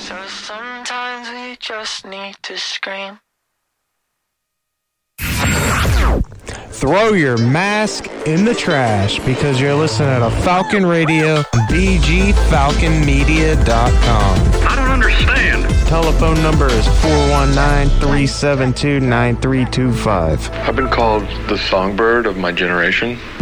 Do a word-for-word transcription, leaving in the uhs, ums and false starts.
So sometimes we just need to scream. Throw your mask in the trash because you're listening to Falcon Radio, b g falcon media dot com. I don't understand. Telephone number is four one nine, three seven two, nine three two five. I've been called the songbird of my generation.